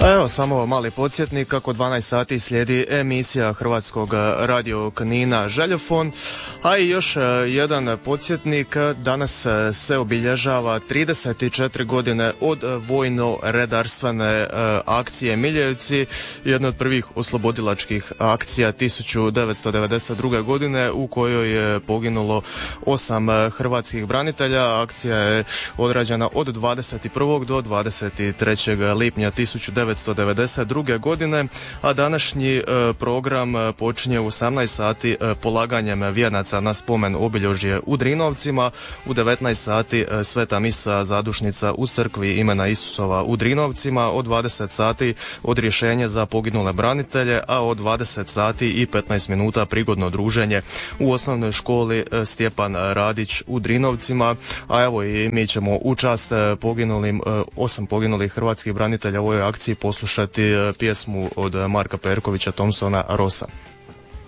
Evo, samo mali podsjetnik, kako 12 sati slijedi emisija Hrvatskog radio Knina Željofon, a i još jedan podsjetnik, danas se obilježava 34 godine od vojno-redarstvene akcije Miljevci, jedna od prvih oslobodilačkih akcija 1992. godine u kojoj je poginulo 8 hrvatskih branitelja. Akcija je odrađena od 21. do 23. lipnja 1992. godine, a današnji program počinje u 18 sati polaganjem vijenaca na spomen obilježje u Drinovcima, u 19 sati sveta misa zadušnica u crkvi imena Isusova u Drinovcima, od 20 sati odrješenje za poginule branitelje, a od 20 sati i 15 minuta prigodno druženje u osnovnoj školi Stjepan Radić u Drinovcima, a evo i mi ćemo u čast poginulim, 8 poginulih hrvatskih branitelja u ovoj akciji poslušati pjesmu od Marka Perkovića Thompsona Rosa.